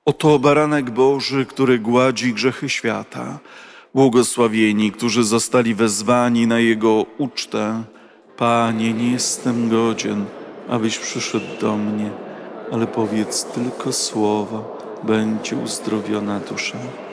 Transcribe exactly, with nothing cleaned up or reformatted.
Oto baranek Boży, który gładzi grzechy świata. Błogosławieni, którzy zostali wezwani na Jego ucztę. Panie, nie jestem godzien, abyś przyszedł do mnie, ale powiedz tylko słowo, będzie uzdrowiona dusza